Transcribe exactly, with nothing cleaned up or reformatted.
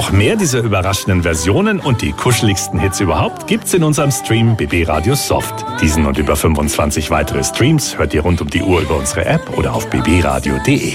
Noch mehr dieser überraschenden Versionen und die kuscheligsten Hits überhaupt gibt's in unserem Stream B B Radio Soft. Diesen und über fünfundzwanzig weitere Streams hört ihr rund um die Uhr über unsere App oder auf b b radio punkt d e.